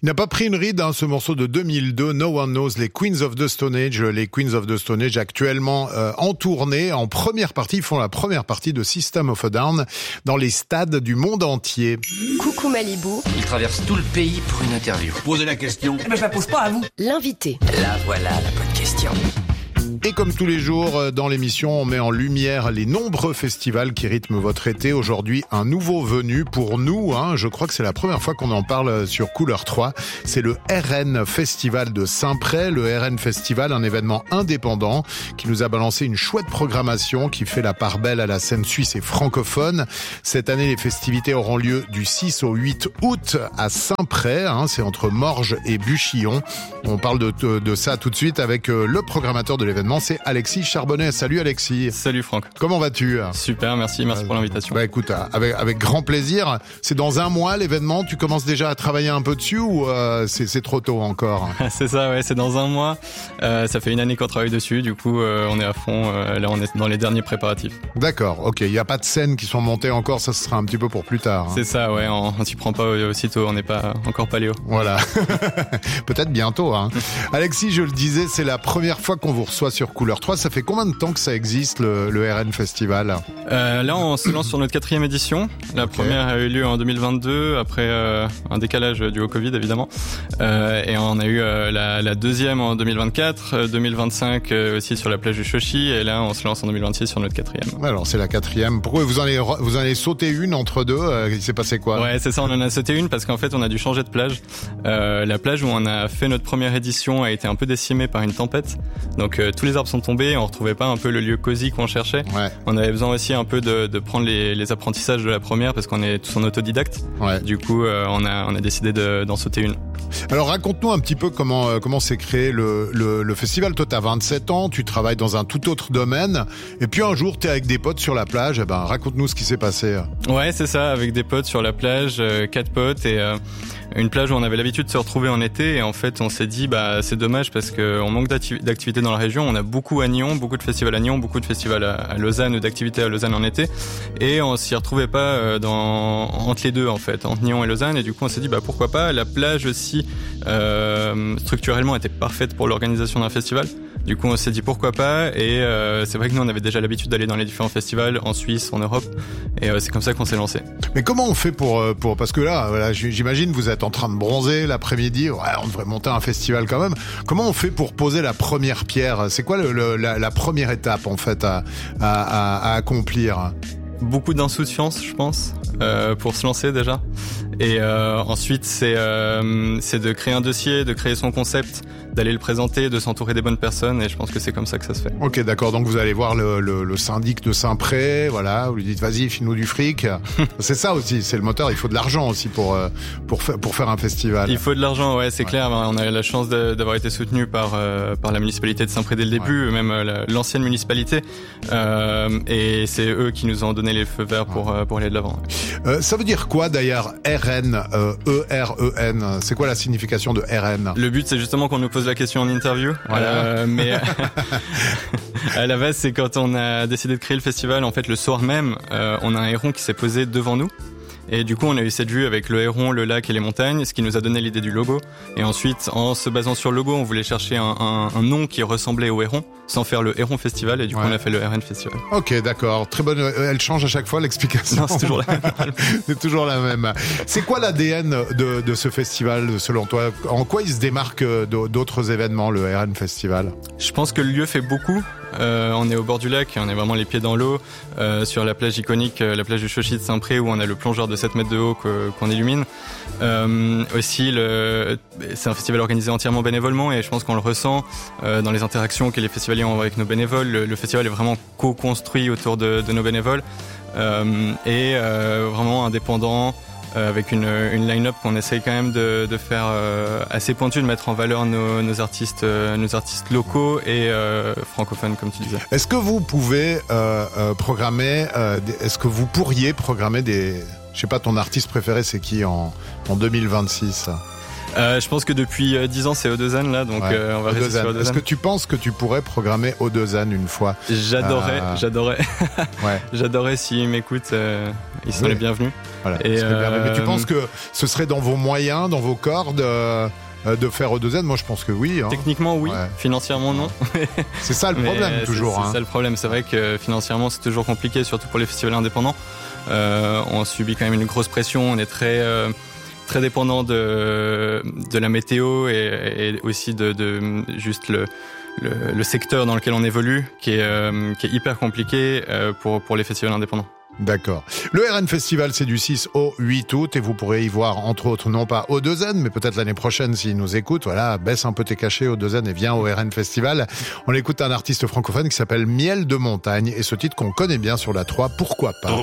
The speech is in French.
Il n'a pas pris une ride, ce morceau de 2002, No One Knows, les Queens of the Stone Age. Les Queens of the Stone Age actuellement en tournée, en première partie. Ils font la première partie de System of a Down dans les stades du monde entier. Coucou Malibu. Il traverse tout le pays pour une interview. Posez la question. Je la pose pas à vous. L'invité. Là voilà la bonne question. Et comme tous les jours dans l'émission, on met en lumière les nombreux festivals qui rythment votre été. Aujourd'hui, un nouveau venu pour nous. Je crois que c'est la première fois qu'on en parle sur Couleur 3. C'est le RN Festival de Saint-Pré. Le RN Festival, un événement indépendant qui nous a balancé une chouette programmation qui fait la part belle à la scène suisse et francophone. Cette année, les festivités auront lieu du 6 au 8 août à Saint-Pré. C'est entre Morges et Buchillon. On parle de ça tout de suite avec le programmateur de l'événement. C'est Alexis Charbonnet. Salut Alexis. Salut Franck. Comment vas-tu ? Super, merci pour l'invitation. Écoute, avec grand plaisir. C'est dans un mois l'événement, tu commences déjà à travailler un peu dessus ou c'est trop tôt encore ? C'est ça, ouais, c'est dans un mois. Ça fait une année qu'on travaille dessus, du coup on est à fond, là on est dans les derniers préparatifs. D'accord, ok, il n'y a pas de scènes qui sont montées encore, ça sera un petit peu pour plus tard. C'est ça, ouais, on s'y prend pas aussitôt, on n'est pas encore paléo. Voilà, peut-être bientôt. Alexis, je le disais, c'est la première fois qu'on vous reçoit sur Couleur 3. Ça fait combien de temps que ça existe le RN Festival ? Là on se lance sur notre 4e édition. La première a eu lieu en 2022 après un décalage dû au Covid évidemment. Et on a eu la deuxième en 2024, 2025 aussi sur la plage du Chochi, et là on se lance en 2026 sur notre 4e. Alors c'est la 4e. Pourquoi vous en avez sauté une entre deux ? Il s'est passé quoi ? Ouais, c'est ça, on en a sauté une parce qu'en fait on a dû changer de plage. La plage où on a fait notre première édition a été un peu décimée par une tempête. Donc tous les arbres sont tombés, on retrouvait pas un peu le lieu cosy qu'on cherchait. Ouais. On avait besoin aussi un peu de prendre les apprentissages de la première parce qu'on est tous en autodidacte. Ouais. Du coup, on a décidé d'en sauter une. Alors raconte-nous un petit peu comment s'est créé le festival. Toi, t'as 27 ans, tu travailles dans un tout autre domaine, et puis un jour, t'es avec des potes sur la plage. Raconte-nous ce qui s'est passé. Ouais, c'est ça, avec des potes sur la plage, 4 potes et une plage où on avait l'habitude de se retrouver en été, et en fait on s'est dit c'est dommage parce qu'on manque d'activités dans la région. On a beaucoup à Nyon, beaucoup de festivals à Nyon, beaucoup de festivals à Lausanne ou d'activités à Lausanne en été, et on s'y retrouvait pas entre les deux en fait, entre Nyon et Lausanne, et du coup on s'est dit pourquoi pas. La plage aussi structurellement était parfaite pour l'organisation d'un festival. Du coup, on s'est dit pourquoi pas, et c'est vrai que nous, on avait déjà l'habitude d'aller dans les différents festivals en Suisse, en Europe, et c'est comme ça qu'on s'est lancé. Mais comment on fait pour parce que là, j'imagine vous êtes en train de bronzer l'après-midi, on devrait monter un festival quand même. Comment on fait pour poser la première pierre ? C'est quoi la première étape en fait à accomplir ? Beaucoup d'insouciance, je pense, pour se lancer déjà. Et ensuite, c'est de créer un dossier, de créer son concept, d'aller le présenter, de s'entourer des bonnes personnes, et je pense que c'est comme ça que ça se fait. Ok, d'accord. Donc vous allez voir le syndic de Saint-Pré, voilà, vous lui dites vas-y, file-nous du fric. C'est ça aussi, c'est le moteur. Il faut de l'argent aussi pour faire un festival. Il faut de l'argent, ouais, c'est clair. On a eu la chance d'avoir été soutenu par la municipalité de Saint-Pré dès le début, même l'ancienne municipalité, et c'est eux qui nous ont donné les feux verts pour aller de l'avant. Ça veut dire quoi d'ailleurs RN, E-R-E-N, c'est quoi la signification de RN ? Le but, c'est justement qu'on nous pose la question en interview. Voilà. Mais à la base, c'est quand on a décidé de créer le festival, en fait, le soir même, on a un héron qui s'est posé devant nous. Et du coup, on a eu cette vue avec le héron, le lac et les montagnes, ce qui nous a donné l'idée du logo. Et ensuite, en se basant sur le logo, on voulait chercher un nom qui ressemblait au héron, sans faire le Héron Festival, et du coup, on a fait le RN Festival. Ok, d'accord. Très bonne. Elle change à chaque fois l'explication. Non, c'est toujours la même. C'est toujours la même. C'est quoi l'ADN de ce festival, selon toi ? En quoi il se démarque d'autres événements, le RN Festival ? Je pense que le lieu fait beaucoup. On est au bord du lac, on est vraiment les pieds dans l'eau, sur la plage iconique, la plage du Chochi de Saint-Pré, où on a le plongeur de 7 mètres de haut qu'on illumine. Aussi, c'est un festival organisé entièrement bénévolement, et je pense qu'on le ressent dans les interactions que les festivaliers ont avec nos bénévoles. Le festival est vraiment co-construit autour de nos bénévoles, et vraiment indépendant, avec une line-up qu'on essaye quand même de faire assez pointue, de mettre en valeur nos artistes locaux et francophones, comme tu disais. Est-ce que vous pouvez est-ce que vous pourriez programmer je sais pas, ton artiste préféré c'est qui en 2026 ? Je pense que depuis 10 ans c'est Odezane là, donc on va rester sur Odezane. Est-ce que tu penses que tu pourrais programmer Odezane une fois ? J'adorais. Ouais. J'adorais s'il m'écoute ils sont les bienvenus. Voilà, mais tu penses que ce serait dans vos moyens, dans vos cordes de faire O2N? Moi, je pense que oui. Techniquement, oui. Ouais. Financièrement, non. C'est ça le problème, toujours. C'est ça le problème. C'est vrai que financièrement, c'est toujours compliqué, surtout pour les festivals indépendants. On subit quand même une grosse pression. On est très dépendant de la météo et aussi de juste le secteur dans lequel on évolue, qui est hyper compliqué pour les festivals indépendants. D'accord. Le RN Festival, c'est du 6 au 8 août et vous pourrez y voir, entre autres, non pas O2N, mais peut-être l'année prochaine s'ils nous écoutent. Voilà, baisse un peu tes cachets O2N et viens au RN Festival. On écoute un artiste francophone qui s'appelle Miel de Montagne et ce titre qu'on connaît bien sur la 3, pourquoi pas.